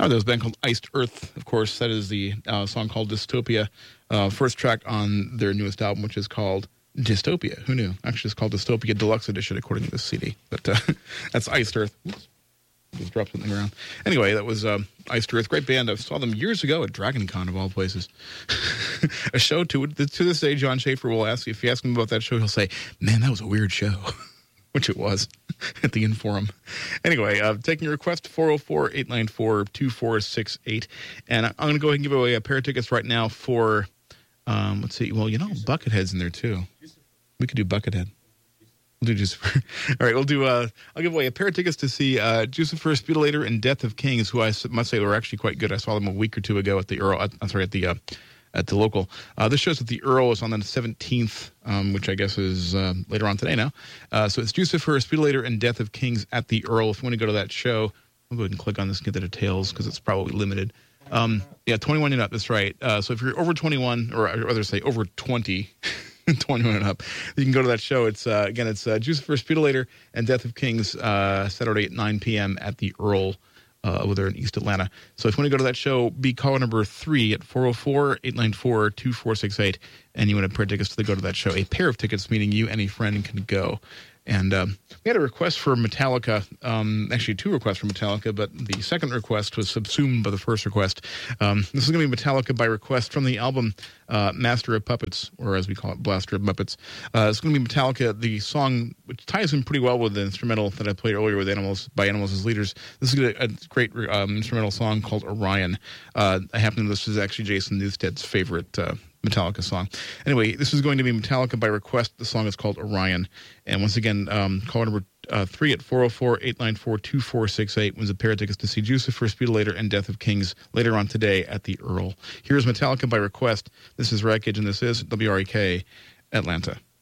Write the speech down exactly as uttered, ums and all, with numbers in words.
Oh, there's a band called Iced Earth, of course. That is the uh, song called Dystopia. Uh, first track on their newest album, which is called Dystopia. Who knew? Actually, it's called Dystopia Deluxe Edition, according to this C D. But uh, that's Iced Earth. Oops. Just dropped something around. Anyway, that was um, Iced Earth. Great band. I saw them years ago at Dragon Con, of all places. A show, to, to this day, John Schaefer will ask you, if you ask him about that show, he'll say, man, that was a weird show. Which it was at the Inforum. Anyway, uh, taking your request, four oh four, eight nine four, two four six eight. And I'm going to go ahead and give away a pair of tickets right now for, um, let's see, well, you know, Buckethead's in there too. We could do Buckethead. We'll do Jucifer. All right, we'll do, uh, I'll give away a pair of tickets to see uh, Jucifer, Sputilator, and Death of Kings, who I must say were actually quite good. I saw them a week or two ago at the Earl, at, I'm sorry, at the, uh, at the local. Uh, this show's at the Earl. It's on the seventeenth, um, which I guess is uh, later on today now. Uh, so it's Jucifer, Sputilator, and Death of Kings at the Earl. If you want to go to that show, I'll go ahead and click on this and get the details because it's probably limited. Um, yeah, twenty-one and up, that's right. Uh, so if you're over twenty-one, or I'd rather say over twenty, twenty-one and up, you can go to that show. It's uh, again, it's uh, Jucifer, Sputilator, and Death of Kings uh, Saturday at nine p.m. at the Earl. Uh, over there in East Atlanta. So if you want to go to that show, be caller number three at four oh four, eight nine four, two four six eight, and you want a pair of tickets to go to that show. A pair of tickets, meaning you and a friend can go. And um, we had a request for Metallica, um, actually two requests for Metallica, but the second request was subsumed by the first request. Um, this is going to be Metallica by request from the album uh, Master of Puppets, or as we call it, Blaster of Muppets. Uh, it's going to be Metallica, the song, which ties in pretty well with the instrumental that I played earlier with Animals, by Animals as Leaders. This is a, a great um, instrumental song called Orion. Uh, I happen to know this is actually Jason Newsted's favorite uh Metallica song. Anyway, this is going to be Metallica by request. The song is called Orion. And once again, um, caller number uh, three at four oh four, eight nine four, two four six eight wins a pair of tickets to see Jucifer, Sputilator, and Death of Kings later on today at the Earl. Here's Metallica by request. This is Wreckage, and this is W R E K Atlanta.